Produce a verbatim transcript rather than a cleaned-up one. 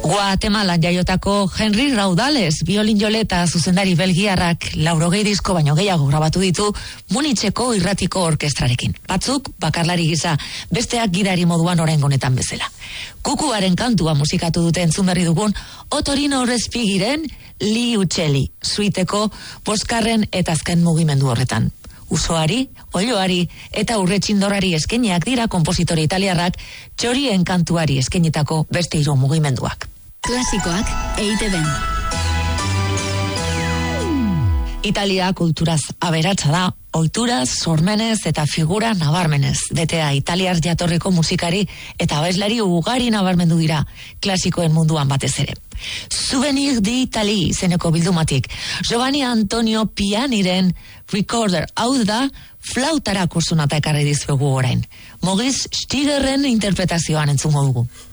Guatemalan jaiotako Henry Raudales, biolinjole eta zuzendari belgiarrak laurogei disko baino gehiago grabatu ditu Munitzeko irratiko orkestrarekin. Batzuk bakarlari gisa, besteak gidari moduan oraingo honetan bezala. Kukuaren kantua musikatu dute entzun berri dugun Otorino Respigiren Li Uccelli, suiteko boskarren eta azken mugimendu horretan. Usoari, oioari eta urretxindorari eskainiak dira konpositore italiarrak txorien kantuari eskainitako beste hiru mugimenduak. Klasikoak E I TeBen. Italia kulturaz aberatsa da, ohituraz, sormenez eta figura nabarmenez. Betea italiar jatorriko musikari eta abeslari ugari nabarmendu dira klasikoen munduan batez ere. Souvenir d'Italie izeneko bildumatik, Giovanni Antonio Pianiren Recorder, hau da, flautara kursunata ekarri dizuegu orain. Maurice Steigerren interpretazioan entzungo dugu.